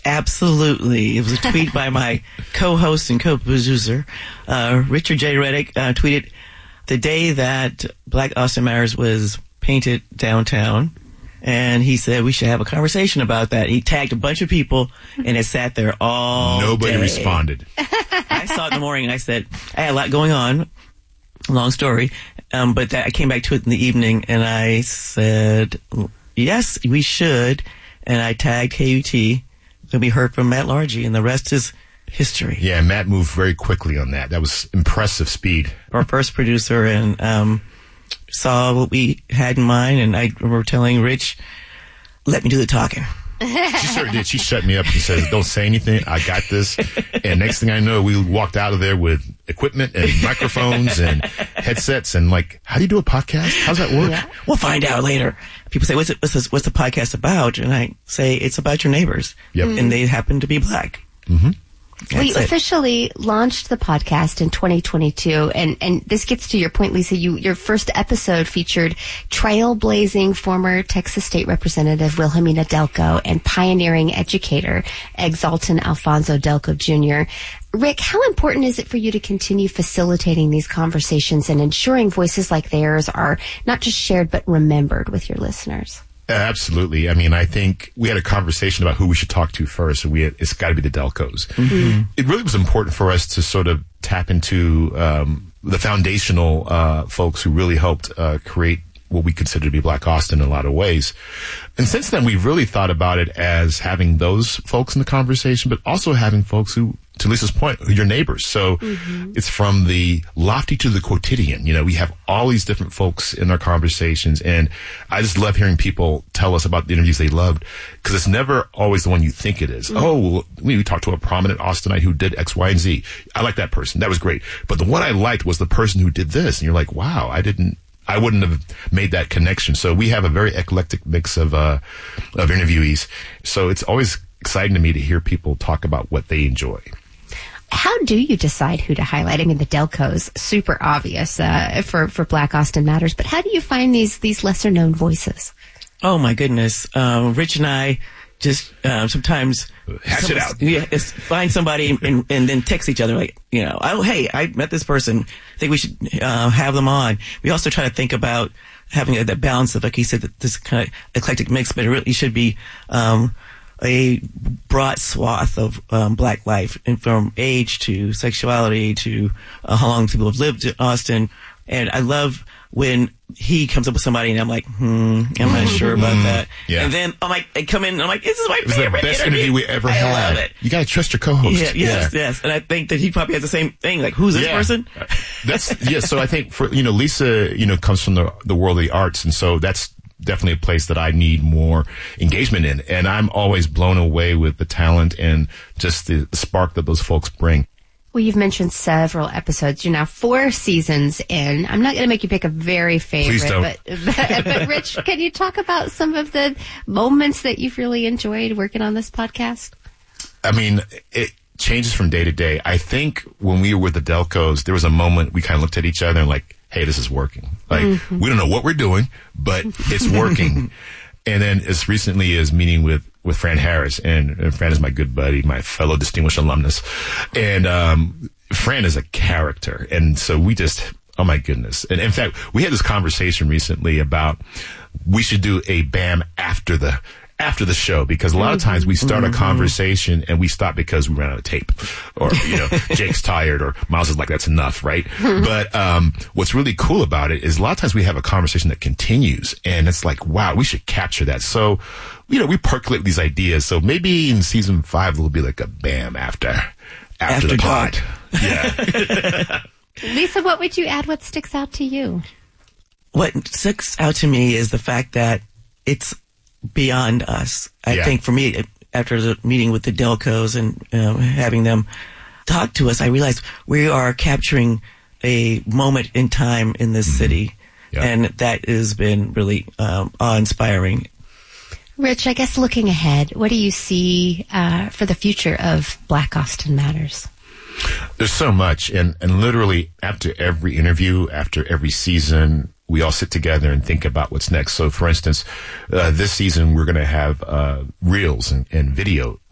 Absolutely. It was a tweet by my co-host and co-producer, Richard J. Reddick, tweeted the day that Black Austin Matters was painted downtown. And he said we should have a conversation about that. He tagged a bunch of people, and it sat there all Nobody day. responded. I saw it in the morning, and I said, I had a lot going on. Long story. But I came back to it in the evening, and I said, yes, we should. And I tagged KUT. Then we heard from Matt Largy, and the rest is history. Yeah, Matt moved very quickly on that. That was impressive speed. Our first producer, and saw what we had in mind, and I remember telling Rich, let me do the talking. She sure did. She shut me up and says, don't say anything. I got this. And next thing I know, we walked out of there with equipment and microphones and headsets and like, how do you do a podcast? How's that work? Yeah. We'll find out later. People say, what's the podcast about? And I say, it's about your neighbors. Yep. And they happen to be Black. Mm-hmm. We officially launched the podcast in 2022, and this gets to your point, Lisa. Your first episode featured trailblazing former Texas State Representative Wilhelmina Delco and pioneering educator Exalton Alfonso Delco Jr. Rick, how important is it for you to continue facilitating these conversations and ensuring voices like theirs are not just shared but remembered with your listeners? Absolutely. I mean, I think we had a conversation about who we should talk to first, and it's got to be the Delcos. Mm-hmm. It really was important for us to sort of tap into the foundational folks who really helped create what we consider to be Black Austin in a lot of ways. And since then, we've really thought about it as having those folks in the conversation, but also having folks who, to Lisa's point, are your neighbors. So it's from the lofty to the quotidian. You know, we have all these different folks in our conversations, and I just love hearing people tell us about the interviews they loved, because it's never always the one you think it is. Oh, we talked to a prominent Austinite who did X, Y, and Z. I like that person. That was great. But the one I liked was the person who did this. And you're like, wow, I wouldn't have made that connection. So we have a very eclectic mix of interviewees. So it's always exciting to me to hear people talk about what they enjoy. How do you decide who to highlight? I mean, the Delcos, super obvious for Black Austin Matters, but how do you find these lesser-known voices? Oh, my goodness. Rich and I just sometimes hash it out. Yeah, find somebody and then text each other like, you know, oh, hey, I met this person. I think we should have them on. We also try to think about having that balance of, like you said, this kind of eclectic mix, but it really should be a broad swath of Black life, and from age to sexuality to how long people have lived in Austin. And I love when he comes up with somebody and I'm like, I'm not sure about that. Yeah. And then I come in and I'm like, this is my favorite the best interview we ever had. I love it. You gotta trust your co-host. Yes. And I think that he probably has the same thing. Like, who's this person? So I think Lisa, comes from the world of the arts, and so that's definitely a place that I need more engagement in. And I'm always blown away with the talent and just the spark that those folks bring. Well, you've mentioned several episodes. You're now 4 seasons in. I'm not going to make you pick a very favorite. Please don't. But Rich, can you talk about some of the moments that you've really enjoyed working on this podcast? I mean, it changes from day to day. I think when we were with the Delcos, there was a moment we kind of looked at each other and like, hey, this is working. Like, we don't know what we're doing, but it's working. And then as recently as meeting with Fran Harris, and Fran is my good buddy, my fellow distinguished alumnus. And Fran is a character. And so we just, oh my goodness. And in fact, we had this conversation recently about we should do a BAM after the show, because a lot of times we start a conversation and we stop because we ran out of tape, or, Jake's tired, or Miles is like, that's enough, right? But what's really cool about it is a lot of times we have a conversation that continues, and it's like, wow, we should capture that. So, we percolate these ideas. So maybe in season 5, there'll be like a BAM after the pod. Yeah. Lisa, what would you add? What sticks out to you? What sticks out to me is the fact that it's beyond us. I think for me, after the meeting with the Delcos and having them talk to us, I realized we are capturing a moment in time in this city. Yeah. And that has been really awe-inspiring. Rich, I guess looking ahead, what do you see for the future of Black Austin Matters? There's so much. And literally after every interview, after every season, we all sit together and think about what's next. So, for instance, this season we're going to have reels and video